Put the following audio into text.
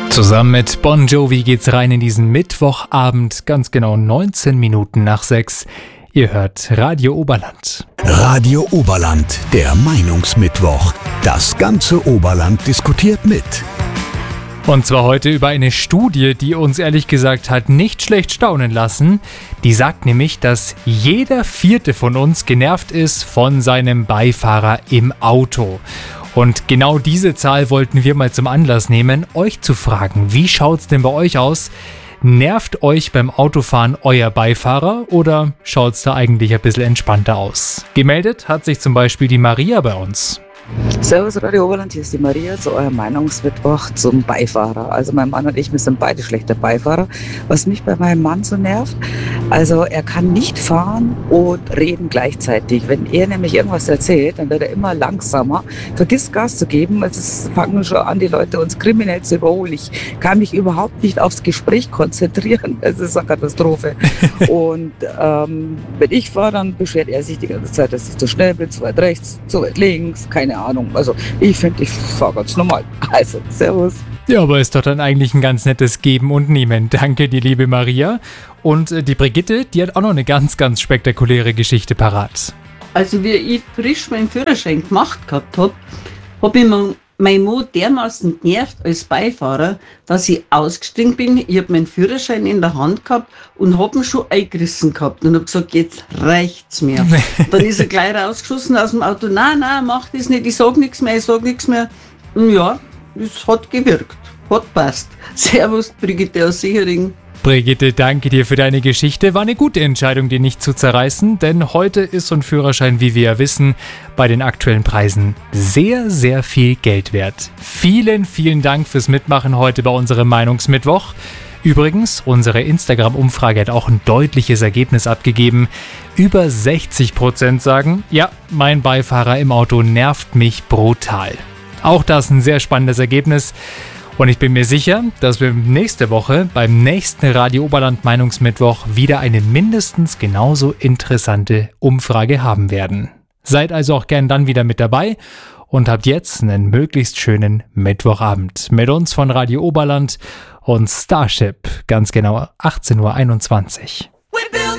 Zusammen mit Bon Jovi geht's rein in diesen Mittwochabend, ganz genau 19 Minuten nach 6. Ihr hört Radio Oberland. Radio Oberland, der Meinungsmittwoch. Das ganze Oberland diskutiert mit. Und zwar heute über eine Studie, die uns ehrlich gesagt hat nicht schlecht staunen lassen. Die sagt nämlich, dass jeder Vierte von uns genervt ist von seinem Beifahrer im Auto. Und genau diese Zahl wollten wir mal zum Anlass nehmen, euch zu fragen, wie schaut's denn bei euch aus? Nervt euch beim Autofahren euer Beifahrer oder schaut's da eigentlich ein bisschen entspannter aus? Gemeldet hat sich zum Beispiel die Maria bei uns. Servus Radio Oberland, hier ist die Maria zu eurem Meinungsmittwoch zum Beifahrer. Also mein Mann und ich, wir sind beide schlechte Beifahrer. Was mich bei meinem Mann so nervt, also er kann nicht fahren und reden gleichzeitig. Wenn er nämlich irgendwas erzählt, dann wird er immer langsamer, vergisst Gas zu geben. Es fangen schon an, die Leute uns kriminell zu überholen. Ich kann mich überhaupt nicht aufs Gespräch konzentrieren. Es ist eine Katastrophe. Und wenn ich fahre, dann beschwert er sich die ganze Zeit, dass ich zu schnell bin, zu weit rechts, zu weit links, keine Ahnung. Also ich finde, ich fahre ganz normal. Also, servus. Ja, aber ist doch dann eigentlich ein ganz nettes Geben und Nehmen. Danke, die liebe Maria. Und die Brigitte, die hat auch noch eine ganz, ganz spektakuläre Geschichte parat. Also wie ich frisch meinen Führerschein gemacht gehabt habe, habe ich mein Mann dermaßen genervt als Beifahrer, dass ich ausgestiegen bin. Ich habe meinen Führerschein in der Hand gehabt und habe ihn schon eingerissen gehabt und habe gesagt, jetzt reicht's mir. Dann ist er gleich rausgeschossen aus dem Auto. Nein, mach das nicht, ich sag nichts mehr. Und ja, es hat gewirkt, hat passt. Servus, Brigitte aus Sichering. Brigitte, danke dir für deine Geschichte. War eine gute Entscheidung, die nicht zu zerreißen, denn heute ist so ein Führerschein, wie wir ja wissen, bei den aktuellen Preisen sehr, sehr viel Geld wert. Vielen, vielen Dank fürs Mitmachen heute bei unserem Meinungsmittwoch. Übrigens, unsere Instagram-Umfrage hat auch ein deutliches Ergebnis abgegeben. Über 60% sagen, ja, mein Beifahrer im Auto nervt mich brutal. Auch das ein sehr spannendes Ergebnis. Und ich bin mir sicher, dass wir nächste Woche beim nächsten Radio Oberland Meinungsmittwoch wieder eine mindestens genauso interessante Umfrage haben werden. Seid also auch gern dann wieder mit dabei und habt jetzt einen möglichst schönen Mittwochabend mit uns von Radio Oberland und Starship, ganz genau 18:21 Uhr.